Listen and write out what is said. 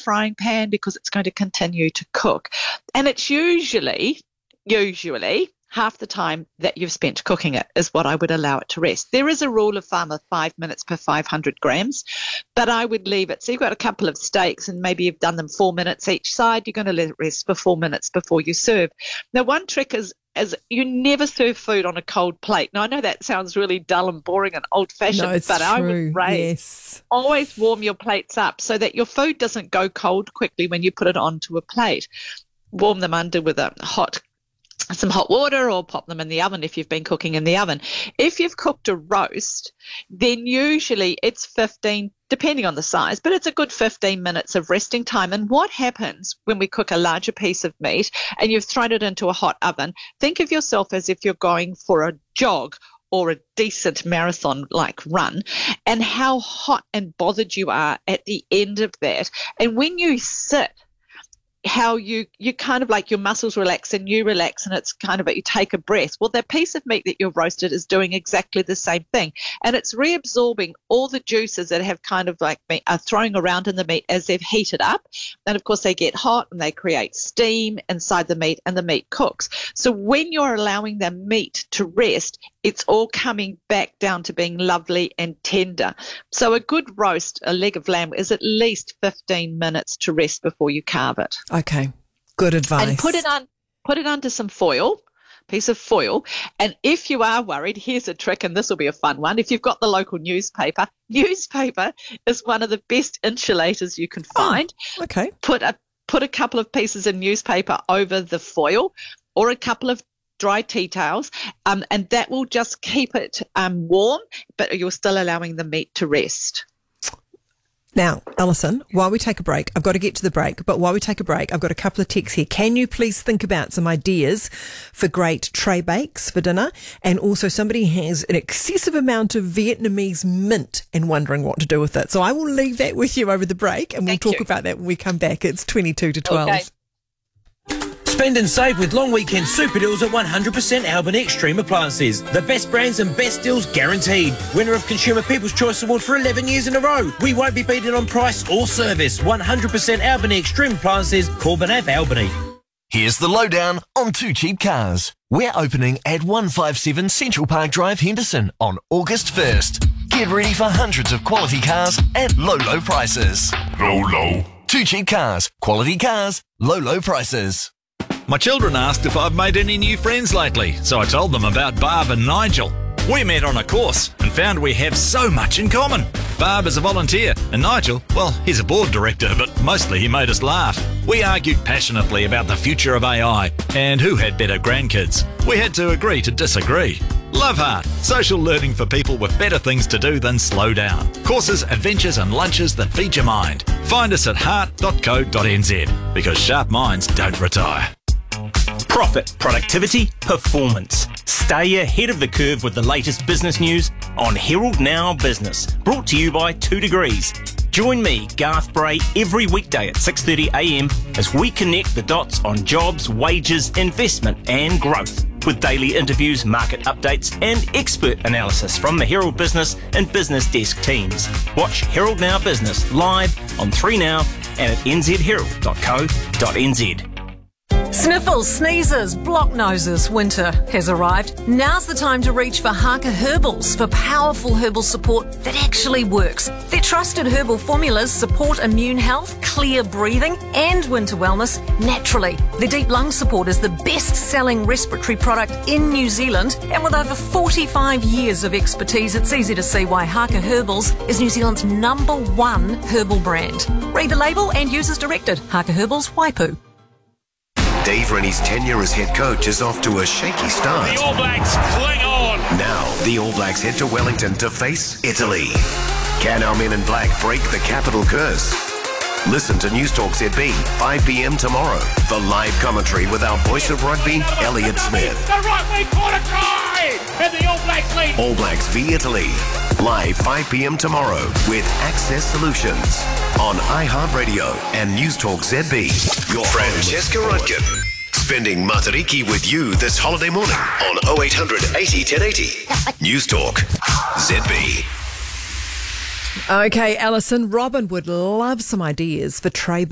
frying pan because it's going to continue to cook. And it's usually half the time that you've spent cooking it is what I would allow it to rest. There is a rule of thumb of 5 minutes per 500 grams, but I would leave it. So you've got a couple of steaks and maybe you've done them 4 minutes each side. You're going to let it rest for 4 minutes before you serve. Now, one trick is you never serve food on a cold plate. Now, I know that sounds really dull and boring and old-fashioned, but true. I would always warm your plates up so that your food doesn't go cold quickly when you put it onto a plate. Warm them under with some hot water or pop them in the oven if you've been cooking in the oven. If you've cooked a roast, then usually it's 15, depending on the size, but it's a good 15 minutes of resting time. And what happens when we cook a larger piece of meat and you've thrown it into a hot oven, think of yourself as if you're going for a jog or a decent marathon-like run, and how hot and bothered you are at the end of that. And when you sit, how you kind of like your muscles relax and you relax, and it's kind of you take a breath. Well, that piece of meat that you've roasted is doing exactly the same thing, and it's reabsorbing all the juices that have kind of like are throwing around in the meat as they've heated up. And of course they get hot and they create steam inside the meat and the meat cooks. So when you're allowing the meat to rest, it's all coming back down to being lovely and tender. So a good roast, a leg of lamb, is at least 15 minutes to rest before you carve it. Okay, good advice. And put it under some piece of foil. And if you are worried, here's a trick, and this will be a fun one. If you've got the local newspaper is one of the best insulators you can find. Oh, okay. Put a couple of pieces of newspaper over the foil or a couple of dry tea towels, and that will just keep it warm, but you're still allowing the meat to rest. Now, Alison, while we take a break, I've got to get to the break, but while we take a break, I've got a couple of texts here. Can you please think about some ideas for great tray bakes for dinner? And also somebody has an excessive amount of Vietnamese mint and wondering what to do with it. So I will leave that with you over the break, and we'll talk about that when we come back. It's 22 to 12. Okay. Spend and save with long weekend super deals at 100% Albany Extreme Appliances. The best brands and best deals guaranteed. Winner of Consumer People's Choice Award for 11 years in a row. We won't be beaten on price or service. 100% Albany Extreme Appliances, Corbin Ave, Albany. Here's the lowdown on Too Cheap Cars. We're opening at 157 Central Park Drive, Henderson on August 1st. Get ready for hundreds of quality cars at low prices. Low. Too Cheap Cars. Quality cars, low prices. My children asked if I've made any new friends lately, so I told them about Barb and Nigel. We met on a course and found we have so much in common. Barb is a volunteer, and Nigel, well, he's a board director, but mostly he made us laugh. We argued passionately about the future of AI and who had better grandkids. We had to agree to disagree. Love Heart, social learning for people with better things to do than slow down. Courses, adventures and lunches that feed your mind. Find us at heart.co.nz, because sharp minds don't retire. Profit, productivity, performance. Stay ahead of the curve with the latest business news on Herald Now Business. Brought to you by 2 Degrees. Join me, Garth Bray, every weekday at 6:30am as we connect the dots on jobs, wages, investment and growth. With daily interviews, market updates and expert analysis from the Herald Business and Business Desk teams. Watch Herald Now Business live on 3Now and at nzherald.co.nz. Sniffles, sneezes, block noses, winter has arrived. Now's the time to reach for Haka Herbals for powerful herbal support that actually works. Their trusted herbal formulas support immune health, clear breathing and winter wellness naturally. Their deep lung support is the best-selling respiratory product in New Zealand, and with over 45 years of expertise, it's easy to see why Haka Herbals is New Zealand's #1 herbal brand. Read the label and use as directed. Haka Herbals, Waipu. Dave Rennie's tenure as head coach is off to a shaky start. The All Blacks cling on. Now, the All Blacks head to Wellington to face Italy. Can our men in black break the capital curse? Listen to News Talk ZB, 5 p.m. tomorrow, for live commentary with our voice of rugby, Elliot Smith. The right wing corner try! And the All Blacks lead. All Blacks v Italy. Live 5 p.m. tomorrow with Access Solutions on iHeartRadio and News Talk ZB. Your Francesca Rudkin. Spending Matariki with you this holiday morning on 0800 80 1080. News Talk ZB. Okay, Alison, Robin would love some ideas for tray